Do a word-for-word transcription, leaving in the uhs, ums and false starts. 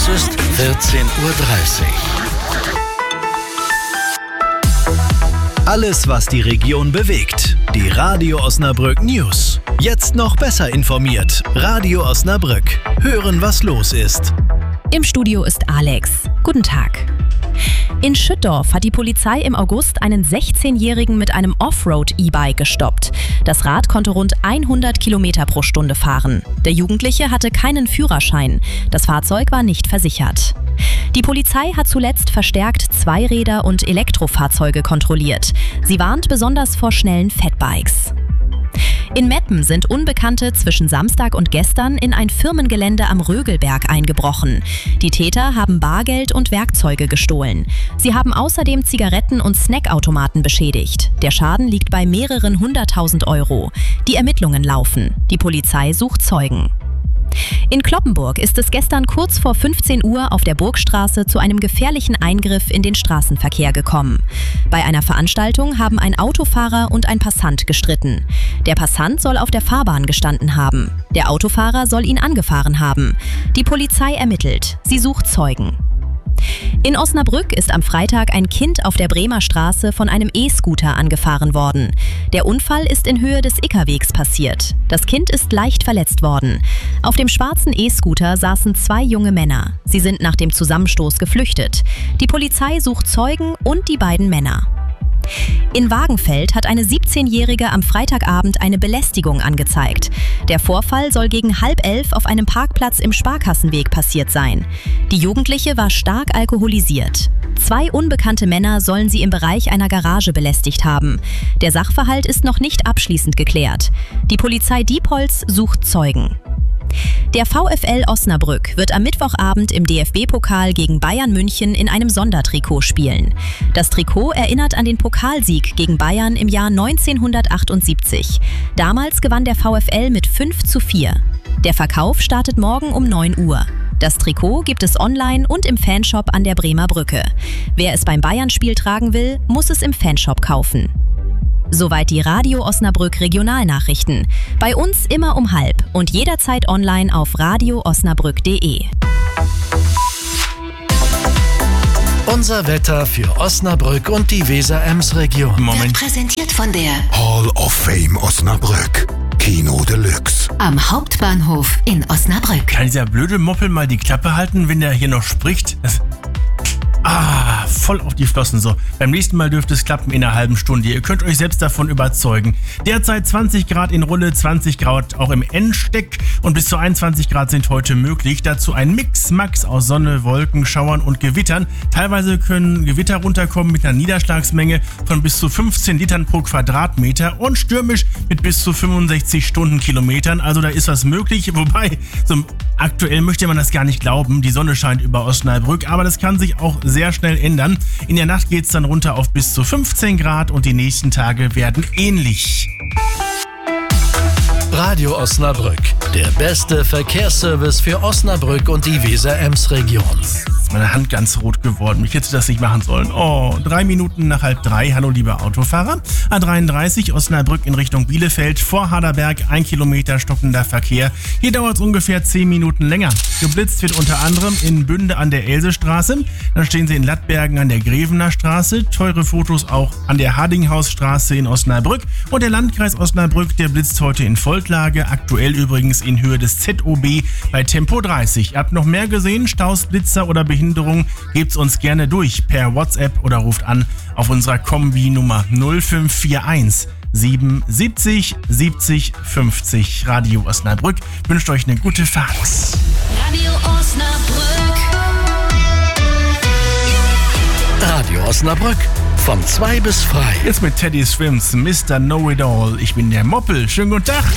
Es ist vierzehn Uhr dreißig. Alles, was die Region bewegt. Die Radio Osnabrück News. Jetzt noch besser informiert. Radio Osnabrück. Hören, was los ist. Im Studio ist Alex. Guten Tag. In Schüttdorf hat die Polizei im August einen sechzehnjährigen mit einem Offroad-E-Bike gestoppt. Das Rad konnte rund hundert Kilometer pro Stunde fahren. Der Jugendliche hatte keinen Führerschein. Das Fahrzeug war nicht versichert. Die Polizei hat zuletzt verstärkt Zweiräder und Elektrofahrzeuge kontrolliert. Sie warnt besonders vor schnellen Fatbikes. In Meppen sind Unbekannte zwischen Samstag und gestern in ein Firmengelände am Rögelberg eingebrochen. Die Täter haben Bargeld und Werkzeuge gestohlen. Sie haben außerdem Zigaretten- und Snackautomaten beschädigt. Der Schaden liegt bei mehreren hunderttausend Euro. Die Ermittlungen laufen. Die Polizei sucht Zeugen. In Cloppenburg ist es gestern kurz vor fünfzehn Uhr auf der Burgstraße zu einem gefährlichen Eingriff in den Straßenverkehr gekommen. Bei einer Veranstaltung haben ein Autofahrer und ein Passant gestritten. Der Passant soll auf der Fahrbahn gestanden haben. Der Autofahrer soll ihn angefahren haben. Die Polizei ermittelt. Sie sucht Zeugen. In Osnabrück ist am Freitag ein Kind auf der Bremer Straße von einem E-Scooter angefahren worden. Der Unfall ist in Höhe des Ickerwegs passiert. Das Kind ist leicht verletzt worden. Auf dem schwarzen E-Scooter saßen zwei junge Männer. Sie sind nach dem Zusammenstoß geflüchtet. Die Polizei sucht Zeugen und die beiden Männer. In Wagenfeld hat eine siebzehnjährige am Freitagabend eine Belästigung angezeigt. Der Vorfall soll gegen halb elf auf einem Parkplatz im Sparkassenweg passiert sein. Die Jugendliche war stark alkoholisiert. Zwei unbekannte Männer sollen sie im Bereich einer Garage belästigt haben. Der Sachverhalt ist noch nicht abschließend geklärt. Die Polizei Diepholz sucht Zeugen. Der VfL Osnabrück wird am Mittwochabend im D F B-Pokal gegen Bayern München in einem Sondertrikot spielen. Das Trikot erinnert an den Pokalsieg gegen Bayern im Jahr neunzehnhundertachtundsiebzig. Damals gewann der VfL mit fünf zu vier. Der Verkauf startet morgen um neun Uhr. Das Trikot gibt es online und im Fanshop an der Bremer Brücke. Wer es beim Bayern-Spiel tragen will, muss es im Fanshop kaufen. Soweit die Radio Osnabrück Regionalnachrichten. Bei uns immer um halb und jederzeit online auf radio osnabrück punkt de. Unser Wetter für Osnabrück und die Weser-Ems-Region. Moment. Wird präsentiert von der Hall of Fame Osnabrück. Kino Deluxe. Am Hauptbahnhof in Osnabrück. Kann dieser blöde Moppel mal die Klappe halten, wenn der hier noch spricht? Das Ah, voll auf die Flossen so. Beim nächsten Mal dürfte es klappen in einer halben Stunde. Ihr könnt euch selbst davon überzeugen. Derzeit zwanzig Grad in Rulle, zwanzig Grad auch im Endsteck und bis zu einundzwanzig Grad sind heute möglich. Dazu ein Mix-Max aus Sonne, Wolken, Schauern und Gewittern. Teilweise können Gewitter runterkommen mit einer Niederschlagsmenge von bis zu fünfzehn Litern pro Quadratmeter und stürmisch mit bis zu fünfundsechzig Stundenkilometern. Also da ist was möglich. Wobei, so aktuell möchte man das gar nicht glauben. Die Sonne scheint über Osnabrück, aber das kann sich auch sehr schnell ändern. In der Nacht geht es dann runter auf bis zu fünfzehn Grad und die nächsten Tage werden ähnlich. Radio Osnabrück, der beste Verkehrsservice für Osnabrück und die Weser-Ems-Region. Ist meine Hand ganz rot geworden. Ich hätte das nicht machen sollen. Oh, drei Minuten nach halb drei. Hallo, liebe Autofahrer. A dreiunddreißig Osnabrück in Richtung Bielefeld. Vor Haderberg ein Kilometer stockender Verkehr. Hier dauert es ungefähr zehn Minuten länger. Geblitzt wird unter anderem in Bünde an der Elsestraße. Dann stehen sie in Lattbergen an der Grevener Straße. Teure Fotos auch an der Hardinghausstraße in Osnabrück. Und der Landkreis Osnabrück, der blitzt heute in Volklage. Aktuell übrigens in Höhe des Z O B bei Tempo dreißig. Ihr habt noch mehr gesehen? Staus, Blitzer oder Behinderung? Gebt's uns gerne durch per WhatsApp oder ruft an auf unserer Kombi-Nummer null fünf vier eins sieben siebzig siebzig fünfzig. Radio Osnabrück wünscht euch eine gute Fahrt. Radio Osnabrück. Radio Osnabrück von zwei bis frei. Jetzt mit Teddy Swims, Mister Know-It-All. Ich bin der Moppel. Schönen guten Tag.